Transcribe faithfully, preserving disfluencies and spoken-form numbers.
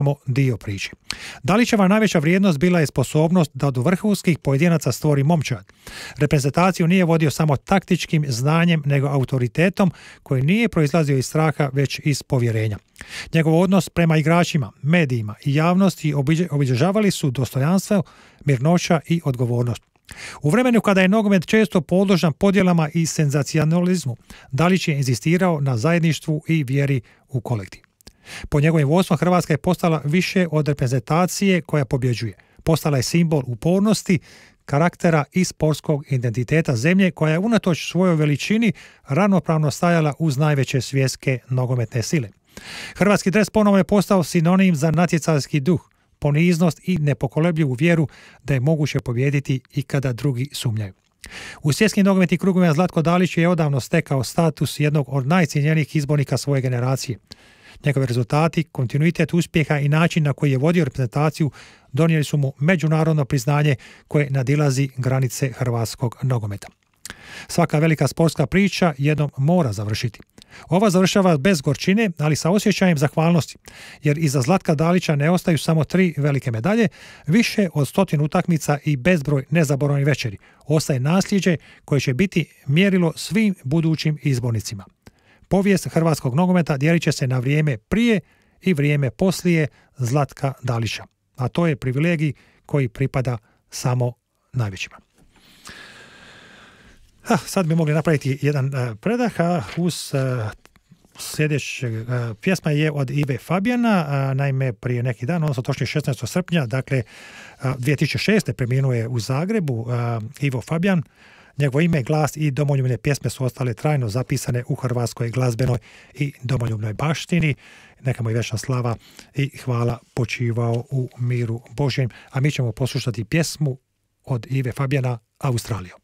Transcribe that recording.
dio priče. Dalićeva najveća vrijednost bila je sposobnost da od vrhunskih pojedinaca stvori momčad. Reprezentaciju nije vodio samo taktičkim znanjem, nego autoritetom koji nije proizlazio iz straha, već iz povjerenja. Njegov odnos prema igračima, medijima i javnosti obilježavali su dostojanstvo, mirnoća i odgovornost. U vremenu kada je nogomet često podložan podjelama i senzacionalizmu, Dalić je inzistirao na zajedništvu i vjeri u kolektiv. Po njegovim vodstvom Hrvatska je postala više od reprezentacije koja pobjeđuje. Postala je simbol upornosti, karaktera i sportskog identiteta zemlje koja je unatoč svojoj veličini ravnopravno stajala uz najveće svjetske nogometne sile. Hrvatski dres ponovno je postao sinonim za natjecateljski duh, poniznost i nepokolebljivu vjeru da je moguće pobijediti i kada drugi sumnjaju. U svjetskim nogometnim krugovima Zlatko Dalić je odavno stekao status jednog od najcijenjenijih izbornika svoje generacije. Njegovi rezultati, kontinuitet uspjeha i način na koji je vodio reprezentaciju donijeli su mu međunarodno priznanje koje nadilazi granice hrvatskog nogometa. Svaka velika sportska priča jednom mora završiti. Ova završava bez gorčine, ali sa osjećajem zahvalnosti, jer iza Zlatka Dalića ne ostaju samo tri velike medalje, više od stotinu utakmica i bezbroj nezaboravnih večeri. Ostaje nasljeđe koje će biti mjerilo svim budućim izbornicima. Povijest hrvatskog nogometa dijelit će se na vrijeme prije i vrijeme poslije Zlatka Dalića, a to je privilegij koji pripada samo najvećima. Ha, sad bi mogli napraviti jedan uh, predah, a uz uh, sljedećeg uh, pjesma je od Ive Fabijana, uh, naime prije neki dan, odnosno točnije šesnaestog srpnja, dakle uh, dvije tisuće šeste preminuo je u Zagrebu uh, Ivo Fabijan. Njegovo ime, glas i domoljubne pjesme su ostale trajno zapisane u hrvatskoj glazbenoj i domoljubnoj baštini. Neka mu je vječna slava i hvala, počivao u miru Božjem. A mi ćemo poslušati pjesmu od Ive Fabijana, Australiju.